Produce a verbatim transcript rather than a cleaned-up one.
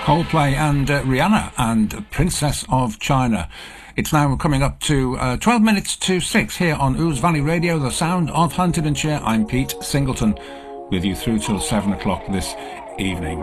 Coldplay and uh, Rihanna and Princess of China. It's now coming up to uh, twelve minutes to six here on Ouse Valley Radio, the sound of Huntingdonshire. I'm Pete Singleton, with you through till seven o'clock this evening.